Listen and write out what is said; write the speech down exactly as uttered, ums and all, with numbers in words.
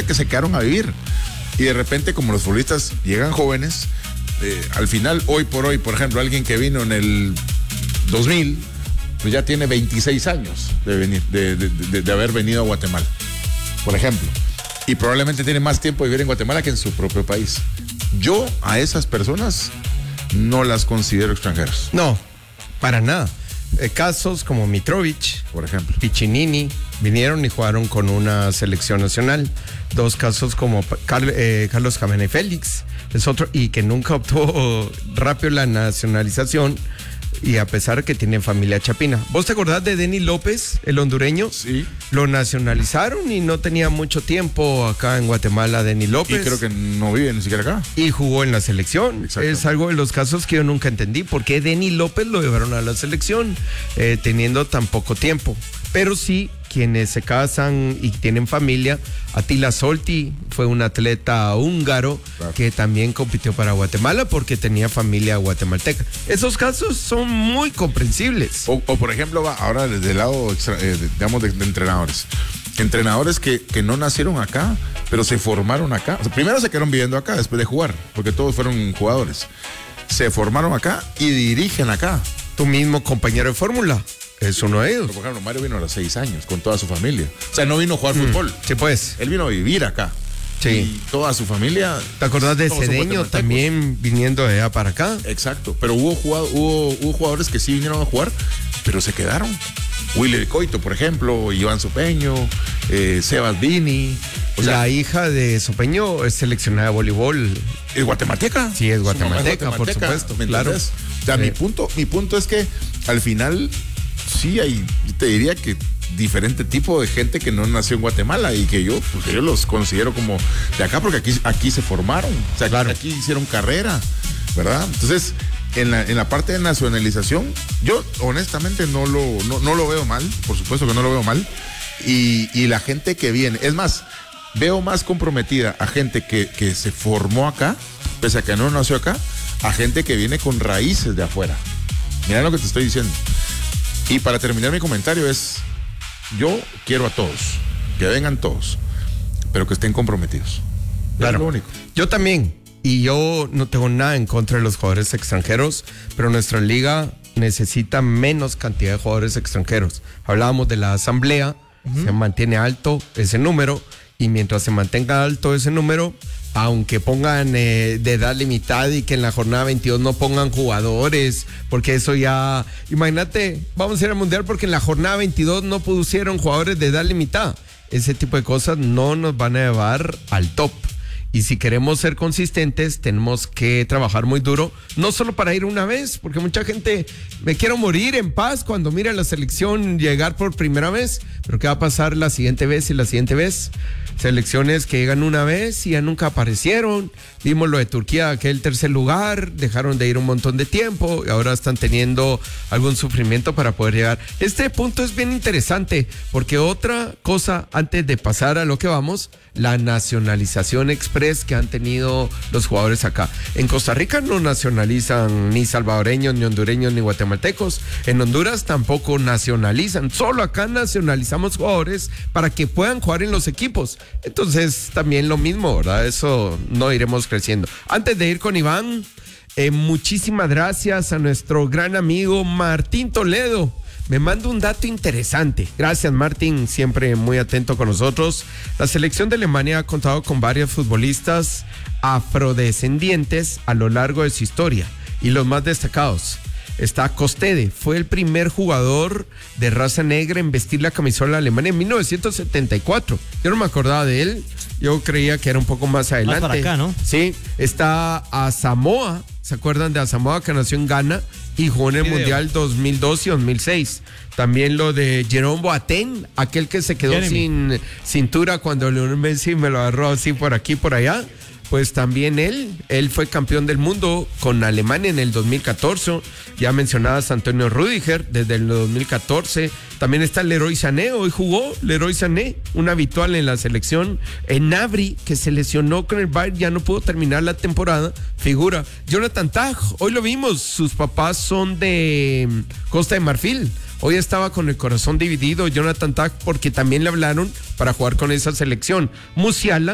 que se quedaron a vivir. Y de repente, como los futbolistas llegan jóvenes, eh, al final, hoy por hoy, por ejemplo, alguien que vino en el dos mil, pues ya tiene veintiséis años de, venir, de, de, de, de haber venido a Guatemala, por ejemplo. Y probablemente tiene más tiempo de vivir en Guatemala que en su propio país. Yo a esas personas no las considero extranjeros. No, para nada. Eh, casos como Mitrovic, por ejemplo, Piccinini, vinieron y jugaron con una selección nacional. Dos casos como Carl, eh, Carlos Jamena Félix, es otro, y que nunca obtuvo rápido la nacionalización, y a pesar que tiene familia chapina. ¿Vos te acordás de Denny López, el hondureño? Sí. Lo nacionalizaron y no tenía mucho tiempo acá en Guatemala, Denny López. Y creo que no vive ni siquiera acá. Y jugó en la selección. Exacto. Es algo de los casos que yo nunca entendí. ¿Por qué Denny López lo llevaron a la selección eh, teniendo tan poco tiempo? Pero sí, quienes se casan y tienen familia, Attila Solti fue un atleta húngaro, claro, que también compitió para Guatemala porque tenía familia guatemalteca. Esos casos son muy comprensibles. O, o por ejemplo, va ahora desde el lado, extra, eh, digamos, de, de entrenadores. Entrenadores que, que no nacieron acá, pero se formaron acá. O sea, primero se quedaron viviendo acá después de jugar, porque todos fueron jugadores. Se formaron acá y dirigen acá. Tu mismo compañero de fórmula es uno de ellos. Por ejemplo, Mario vino a los seis años con toda su familia. O sea, no vino a jugar mm, fútbol. Sí, pues. Él vino a vivir acá. Sí. Y toda su familia. ¿Te acordás de Cedeño también viniendo de allá para acá? Exacto. Pero hubo, jugado, hubo, hubo jugadores que sí vinieron a jugar, pero se quedaron. Willy Coito, por ejemplo, Iván Sopeño, eh, Sebas Vini. O sea, la hija de Sopeño es seleccionada de voleibol. ¿Es guatemalteca? Sí, es guatemalteca, por supuesto. Claro. O sea, sí. mi, punto, mi punto es que al final sí hay, te diría que diferente tipo de gente que no nació en Guatemala y que yo, pues, yo los considero como de acá porque aquí, aquí se formaron. O sea, claro, aquí, aquí hicieron carrera, ¿verdad? Entonces, en la, en la parte de nacionalización, yo honestamente no lo, no, no lo veo mal, por supuesto que no lo veo mal. Y, y la gente que viene, es más, veo más comprometida a gente que, que se formó acá, pese a que no nació acá, a gente que viene con raíces de afuera. Mira lo que te estoy diciendo. Y para terminar mi comentario es, yo quiero a todos, que vengan todos, pero que estén comprometidos. Claro. Es lo único. Yo también. Y yo no tengo nada en contra de los jugadores extranjeros, pero nuestra liga necesita menos cantidad de jugadores extranjeros. Hablábamos de la asamblea, uh-huh. Se mantiene alto ese número, y mientras se mantenga alto ese número, aunque pongan eh, de edad limitada y que en la jornada veintidós no pongan jugadores, porque eso ya, imagínate, vamos a ir al mundial porque en la jornada veintidós no pusieron jugadores de edad limitada. Ese tipo de cosas no nos van a llevar al top. Y si queremos ser consistentes, tenemos que trabajar muy duro, no solo para ir una vez, porque mucha gente, me quiero morir en paz cuando mira la selección llegar por primera vez, pero ¿qué va a pasar la siguiente vez y la siguiente vez? Selecciones que llegan una vez y ya nunca aparecieron. Vimos lo de Turquía, aquel tercer lugar, dejaron de ir un montón de tiempo y ahora están teniendo algún sufrimiento para poder llegar. Este punto es bien interesante, porque otra cosa, antes de pasar a lo que vamos, la nacionalización express que han tenido los jugadores acá. En Costa Rica no nacionalizan ni salvadoreños, ni hondureños, ni guatemaltecos. En Honduras tampoco nacionalizan. Solo acá nacionalizamos jugadores para que puedan jugar en los equipos. Entonces, también lo mismo, ¿verdad? Eso no iremos creciendo. Antes de ir con Iván, eh, muchísimas gracias a nuestro gran amigo Martín Toledo. Me manda un dato interesante. Gracias, Martín, siempre muy atento con nosotros. La selección de Alemania ha contado con varios futbolistas afrodescendientes a lo largo de su historia. Y los más destacados está Kostede, fue el primer jugador de raza negra en vestir la camisola de Alemania en mil novecientos setenta y cuatro. Yo no me acordaba de él, yo creía que era un poco más adelante. Más para acá, ¿no? Sí, está Asamoah, ¿se acuerdan de Asamoah, que nació en Ghana y jugó en el Video. Mundial dos mil dos y dos mil seis? También lo de Jerome Boateng, aquel que se quedó Jeremy. sin cintura cuando Lionel Messi me lo agarró así por aquí, por allá. Pues también él, él fue campeón del mundo con Alemania en el dos mil catorce. Ya mencionabas a Antonio Rüdiger desde el dos mil catorce. También está Leroy Sané, hoy jugó Leroy Sané, un habitual en la selección. En Gnabry, que se lesionó con el Bayern, ya no pudo terminar la temporada, figura. Jonathan Tah, hoy lo vimos, sus papás son de Costa de Marfil. Hoy estaba con el corazón dividido Jonathan Tah porque también le hablaron para jugar con esa selección. Musiala